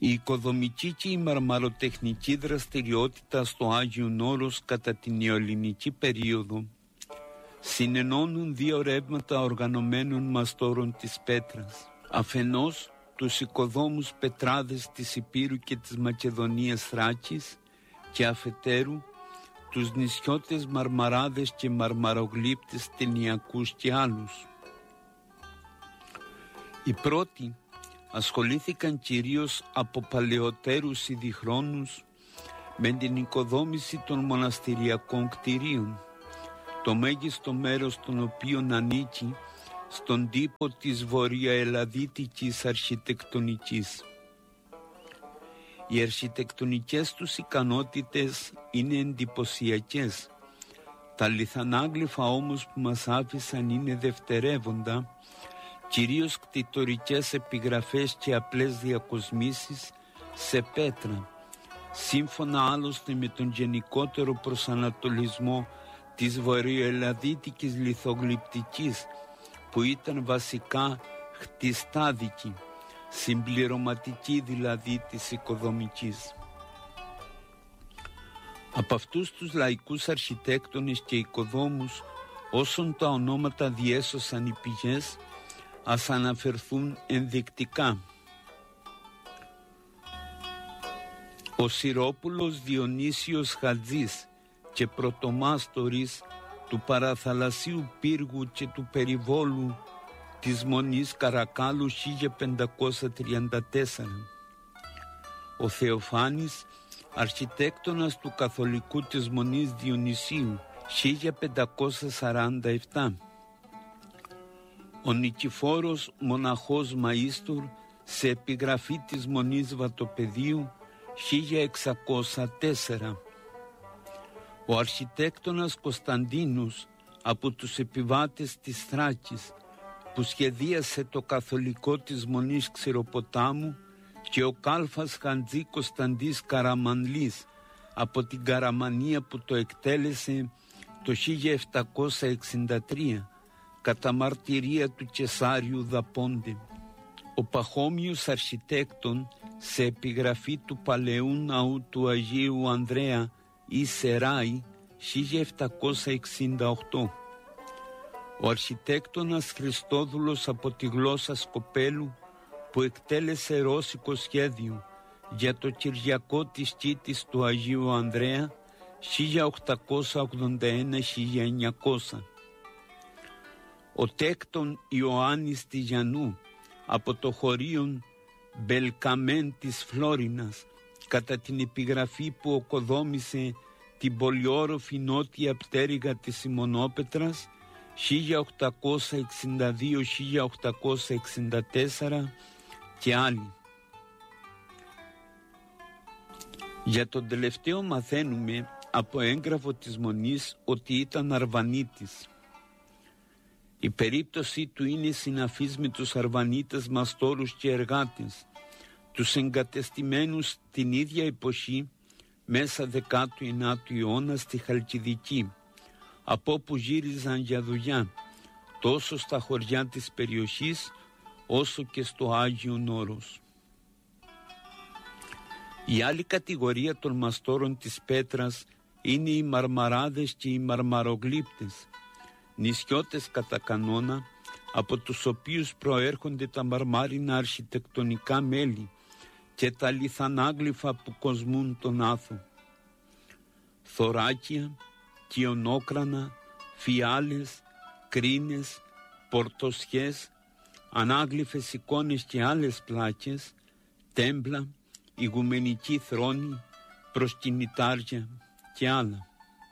Η οικοδομική και η μαρμαροτεχνική δραστηριότητα στο Άγιον Όρος κατά την νεοελληνική περίοδο συνενώνουν δύο ρεύματα οργανωμένων μαστόρων της πέτρας. Αφενός τους οικοδόμους πετράδες της Υπήρου και της Μακεδονίας Θράκης και αφετέρου τους νησιώτες μαρμαράδες και μαρμαρογλύπτες ταινιακούς και άλλους. Οι πρώτοι ασχολήθηκαν κυρίως από παλαιότερους ιδιχρόνους με την οικοδόμηση των μοναστηριακών κτηρίων, το μέγιστο μέρος των οποίων ανήκει στον τύπο της βορειοελλαδίτικης αρχιτεκτονικής. Οι αρχιτεκτονικές τους ικανότητες είναι εντυπωσιακές. Τα λιθανάγλυφα όμως που μας άφησαν είναι δευτερεύοντα, κυρίως κτητορικές επιγραφές και απλές διακοσμήσεις σε πέτρα, σύμφωνα άλλωστε με τον γενικότερο προσανατολισμό της βορειοελλαδίτικης λιθογλυπτικής, που ήταν βασικά χτιστάδικη, συμπληρωματική δηλαδή της οικοδομικής. Από αυτούς τους λαϊκούς αρχιτέκτονες και οικοδόμους, όσον τα ονόματα διέσωσαν οι πηγές, ας αναφερθούν ενδεικτικά. Ο Συρόπουλος Διονύσιος Χατζής και πρωτομάστορης του παραθαλασσίου πύργου και του περιβόλου της Μονής Καρακάλου 1534. Ο Θεοφάνης, αρχιτέκτονας του καθολικού της Μονής Διονυσίου 1547. Ο Νικηφόρος μοναχός μαΐστορ σε επιγραφή της Μονής Βατοπεδίου 1604. Ο αρχιτέκτονας Κωνσταντίνος από τους επιβάτες της Θράκης που σχεδίασε το καθολικό της Μονής Ξηροποτάμου και ο Κάλφας Χαντζή Κωνσταντής Καραμανλής από την Καραμανία που το εκτέλεσε το 1763 κατά μαρτυρία του Κεσάριου Δαπόντε. Ο Παχώμιος αρχιτέκτον σε επιγραφή του παλαιού ναού του Αγίου Ανδρέα ή Σεράι 1768. Ο αρχιτέκτονας Χριστόδουλος από τη γλώσσα Σκοπέλου που εκτέλεσε ρώσικο σχέδιο για το Κυριακό της Κήτης του Αγίου Ανδρέα 1881-1900. Ο τέκτον Ιωάννης Τηγιανού από το χωρίον Μπελκαμέν της Φλόρινας κατά την επιγραφή που οκοδόμησε την πολυόροφη νότια πτέρυγα της Σιμωνόπετρας 1862-1864 και άλλοι. Για τον τελευταίο μαθαίνουμε από έγγραφο της Μονής ότι ήταν Αρβανίτης. Η περίπτωση του είναι συναφής με τους Αρβανίτες μαστόρους και εργάτες, τους εγκατεστημένους την ίδια εποχή μέσα 19ου αιώνα στη Χαλκιδική, από όπου γύριζαν για δουλειά τόσο στα χωριά της περιοχής όσο και στο Άγιον Όρος. Η άλλη κατηγορία των μαστόρων της πέτρας είναι οι μαρμαράδες και οι μαρμαρογλύπτες, νησιώτες κατά κανόνα, από τους οποίους προέρχονται τα μαρμάρινα αρχιτεκτονικά μέλη και τα λιθανάγλυφα που κοσμούν τον Άθο. Θωράκια, κοιονόκρανα, φιάλες, κρίνες, πορτοσιές, ανάγλυφες εικόνες και άλλες πλάκες, τέμπλα, ηγουμενική θρόνη, προσκυνητάρια και άλλα.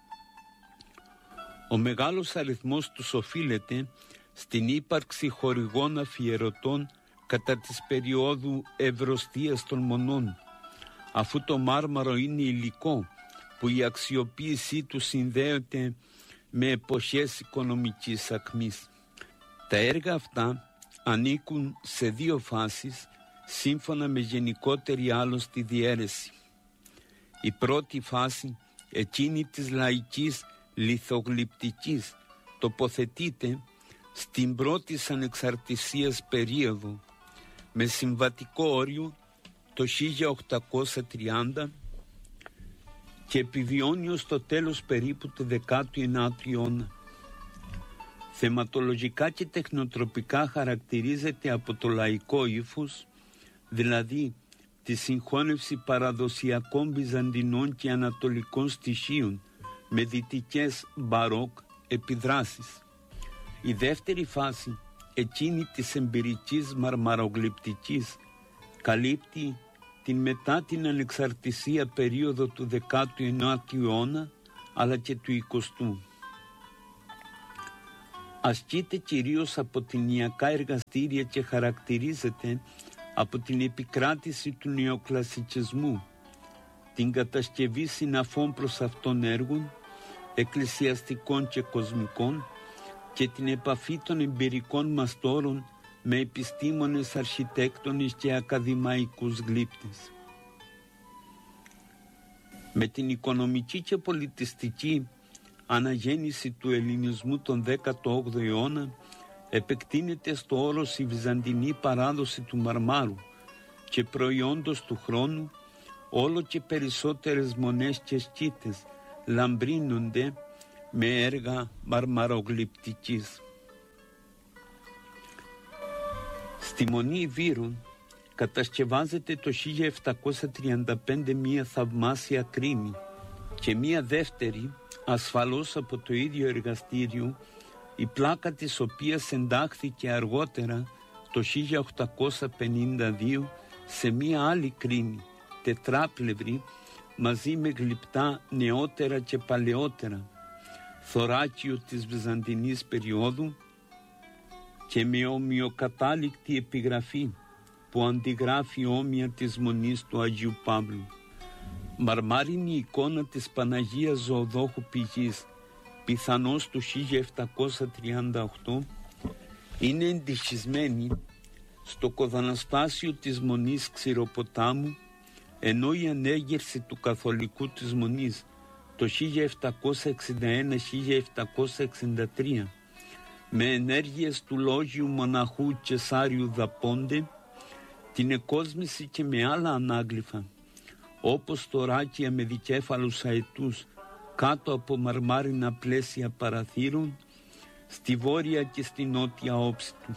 Ο μεγάλος αριθμός τους οφείλεται στην ύπαρξη χορηγών αφιερωτών κατά της περίοδου ευρωστίας των μονών, αφού το μάρμαρο είναι υλικό που η αξιοποίησή του συνδέεται με εποχές οικονομικής ακμής. Τα έργα αυτά ανήκουν σε δύο φάσεις σύμφωνα με γενικότερη άλλωστη διαίρεση. Η πρώτη φάση, εκείνη της λαϊκής λιθογλυπτικής, τοποθετείται στην πρώτη ανεξαρτησίας περίοδο με συμβατικό όριο το 1830 και επιβιώνει ως το τέλος περίπου του 19ου αιώνα. Θεματολογικά και τεχνοτροπικά χαρακτηρίζεται από το λαϊκό ύφος, δηλαδή τη συγχώνευση παραδοσιακών βυζαντινών και ανατολικών στοιχείων με δυτικές μπαρόκ επιδράσεις. Η δεύτερη φάση, εκείνη της εμπειρικής μαρμαρογλυπτικής, καλύπτει την μετά την ανεξαρτησία περίοδο του 19ου αιώνα αλλά και του 20ου. Ασκείται κυρίως από ταινιακά εργαστήρια και χαρακτηρίζεται από την επικράτηση του νεοκλασικισμού, την κατασκευή συναφών προς αυτών έργων, εκκλησιαστικών και κοσμικών και την επαφή των εμπειρικών μαστόρων με επιστήμονες, αρχιτέκτονες και ακαδημαϊκούς γλύπτες. Με την οικονομική και πολιτιστική αναγέννηση του ελληνισμού τον 18ο αιώνα επεκτείνεται στο όρος η βυζαντινή παράδοση του μαρμάρου και προϊόντος του χρόνου όλο και περισσότερες μονές και σκήτες λαμπρύνονται με έργα μαρμαρογλυπτικής. Στη Μονή Βύρων κατασκευάζεται το 1735 μία θαυμάσια κρίνη και μία δεύτερη, ασφαλώς από το ίδιο εργαστήριο, η πλάκα της οποίας εντάχθηκε αργότερα το 1852 σε μία άλλη κρίνη, τετράπλευρη, μαζί με γλυπτά νεότερα και παλαιότερα, θωράκιο της βυζαντινής περίοδου και με ομοιοκατάληκτη επιγραφή που αντιγράφει όμοια της Μονής του Αγίου Παύλου. Μαρμάρινη εικόνα της Παναγίας Ζωοδόχου Πηγής, πιθανώς του 1738, είναι εντυχισμένη στο κοδαναστάσιο της Μονής Ξηροποτάμου, ενώ η ανέγερση του καθολικού της Μονής το 1761-1763 με ενέργειες του λόγιου μοναχού Κεσάριου Δαπόντε την εκόσμηση και με άλλα ανάγλυφα, όπως τωράκια με δικέφαλους αετούς κάτω από μαρμάρινα πλαίσια παραθύρων στη βόρεια και στη νότια όψη του.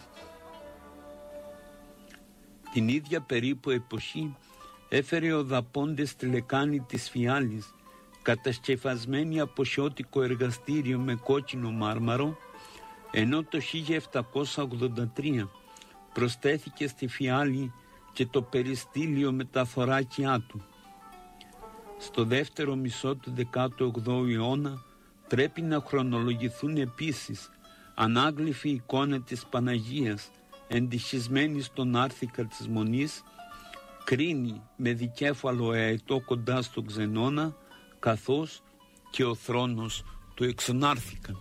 Την ίδια περίπου εποχή έφερε ο Δαπόντες στη λεκάνη της Φιάλης, κατασκευασμένη από σιώτικο εργαστήριο με κόκκινο μάρμαρο, ενώ το 1783 προσθέθηκε στη Φιάλη και το περιστήλιο με τα θωράκια του. Στο δεύτερο μισό του 18ου αιώνα πρέπει να χρονολογηθούν επίσης ανάγλυφη εικόνα της Παναγίας εντυχισμένη στον άρθικα της Μονής, κρίνη με δικέφαλο αετό κοντά στον Ξενώνα, καθώς και ο θρόνος του εξονάρθηκα.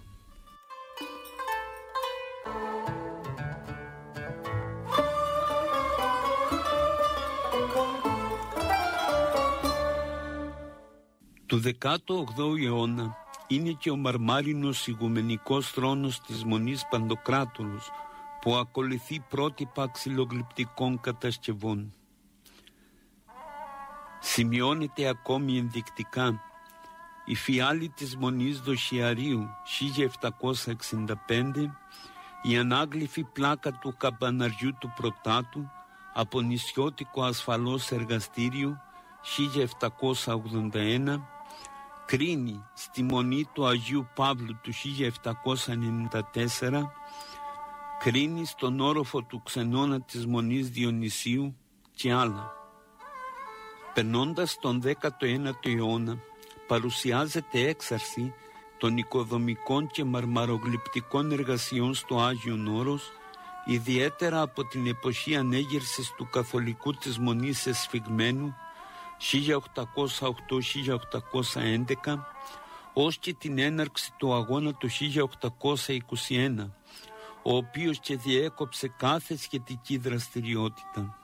Του 18ου αιώνα είναι και ο μαρμάρινος ηγουμενικός θρόνος της Μονής Παντοκράτορος, που ακολουθεί πρότυπα ξυλογλυπτικών κατασκευών. Σημειώνεται ακόμη ενδεικτικά η φιάλη της Μονής Δοσιαρίου 1765, η ανάγλυφη πλάκα του καμπαναριού του Πρωτάτου από νησιώτικο ασφαλώς εργαστήριο 1781, κρίνη στη Μονή του Αγίου Παύλου του 1794, κρίνη στον όροφο του Ξενώνα της Μονής Διονυσίου και άλλα. Περνώντας τον 19ο αιώνα, παρουσιάζεται έξαρση των οικοδομικών και μαρμαρογλυπτικών εργασιών στο Άγιον Όρος, ιδιαίτερα από την εποχή ανέγερσης του καθολικού της Μονής Εσφυγμένου 1808-1811, ως και την έναρξη του αγώνα του 1821, ο οποίος και διέκοψε κάθε σχετική δραστηριότητα.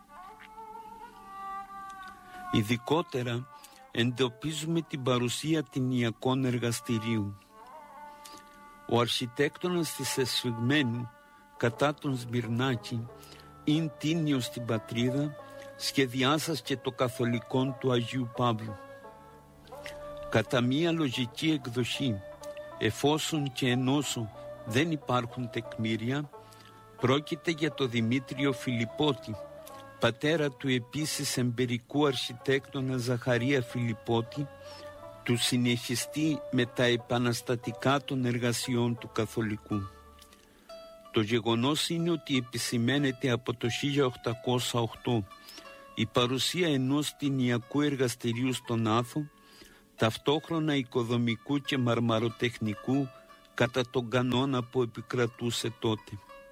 Ειδικότερα εντοπίζουμε την παρουσία τηνιακών εργαστηρίου. Ο αρχιτέκτονας της Εσφυγμένου κατά τον Σμυρνάκη, ειν τίνιος στην πατρίδα, σχεδιάσας το καθολικόν του Αγίου Παύλου. Κατά μία λογική εκδοχή, εφόσον και ενώσο δεν υπάρχουν τεκμήρια, πρόκειται για το Δημήτριο Φιλιππώτη, πατέρα του επίσης εμπειρικού αρχιτέκτονα Ζαχαρία Φιλιππώτη, του συνεχιστή με τα επαναστατικά των εργασιών του καθολικού. Το γεγονός είναι ότι επισημαίνεται από το 1808 η παρουσία ενός τηνιακού εργαστηρίου στον Άθο, ταυτόχρονα οικοδομικού και μαρμαροτεχνικού κατά τον κανόνα που επικρατούσε τότε.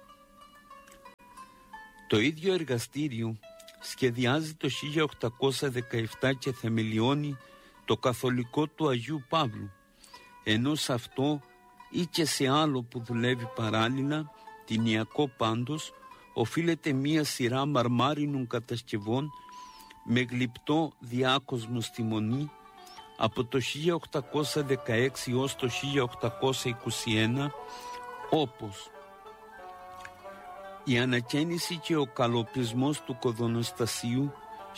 Το ίδιο εργαστήριο σχεδιάζει το 1817 και θεμελιώνει το καθολικό του Αγίου Παύλου, ενώ σε αυτό ή και σε άλλο που δουλεύει παράλληλα, τηνιακό πάντως, οφείλεται μία σειρά μαρμάρινων κατασκευών με γλυπτό διάκοσμο στη μονή από το 1816 ως το 1821, όπως η ανακαίνιση και ο καλοπισμός του κοδωνοστασίου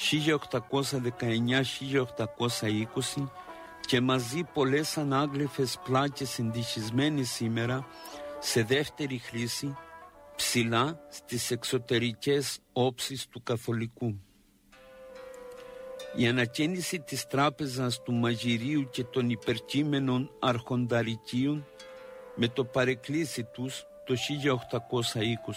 1819-1820 και μαζί πολλές ανάγλυφες πλάκες εντυχισμένες σήμερα σε δεύτερη χρήση ψηλά στις εξωτερικές όψεις του καθολικού. Η ανακαίνιση της τράπεζας του μαγειρίου και των υπερκείμενων αρχονταρικίων με το παρεκκλήσι τους το 1820.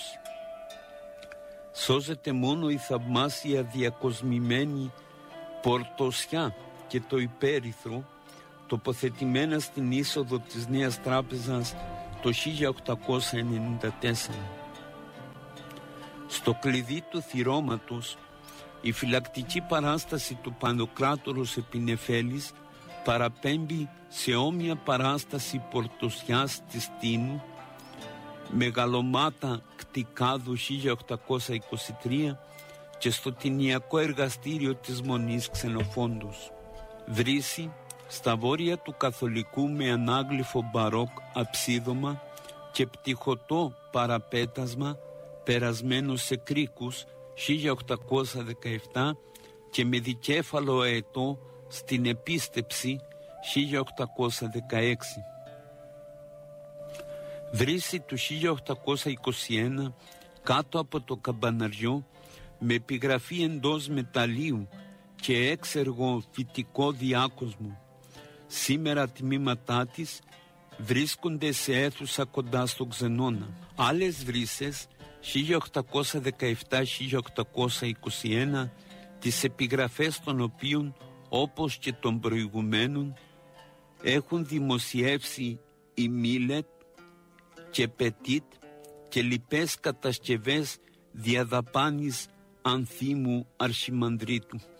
Σώζεται μόνο η θαυμάσια διακοσμημένη πορτοσιά και το υπέρυθρο τοποθετημένα στην είσοδο της Νέας Τράπεζας το 1894. Στο κλειδί του θυρώματος η φυλακτική παράσταση του Πανοκράτορος Επινεφέλης παραπέμπει σε όμοια παράσταση πορτοσιάς της Τίνου, μεγαλομάτα κτικάδου 1823 και στο τηνιακό εργαστήριο της Μονής Ξενοφόντος. Βρύση στα βόρεια του καθολικού με ανάγλυφο μπαρόκ αψίδωμα και πτυχωτό παραπέτασμα περασμένο σε κρίκους 1817 και με δικέφαλο αετό στην επίστεψη 1816. Βρύση του 1821 κάτω από το καμπαναριό με επιγραφή εντός μεταλλίου και έξεργο φυτικό διάκοσμο. Σήμερα τμήματά της βρίσκονται σε αίθουσα κοντά στον Ξενώνα. Άλλες βρύσες 1817-1821, τις επιγραφές των οποίων όπως και των προηγουμένων έχουν δημοσιεύσει η Μίλετ και Πετίτ και λοιπές κατασκευές διαδαπάνης Ανθίμου Αρχιμανδρίτου.